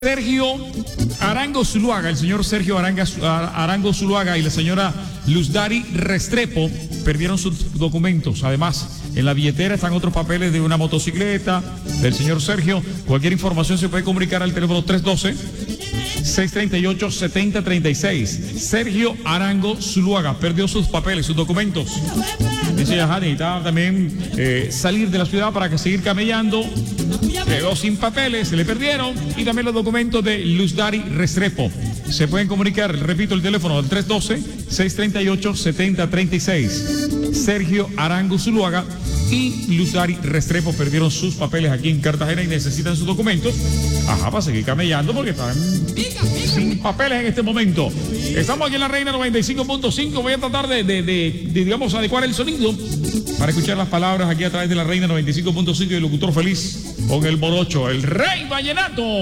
Sergio Arango Zuluaga, el señor Sergio Arango Zuluaga y la señora Luzdari Restrepo perdieron sus documentos. Además, en la billetera están otros papeles de una motocicleta del señor Sergio. Cualquier información se puede comunicar al teléfono 312-638-7036. Sergio Arango Zuluaga perdió sus papeles, sus documentos. Dice ya, necesitaba también salir de la ciudad para que seguir camellando. Quedó sin papeles, se le perdieron. Y también los documentos de Luzdari Restrepo. Se pueden comunicar, repito, el teléfono al 312-638-7036. Sergio Arango Zuluaga y Luzdari Restrepo perdieron sus papeles aquí en Cartagena y necesitan sus documentos. Para seguir camellando porque están sin papeles en este momento. Estamos aquí en la Reina 95.5. Voy a tratar de digamos, adecuar el sonido para escuchar las palabras aquí a través de la Reina 95.5 y el locutor feliz con el morocho, el Rey Vallenato.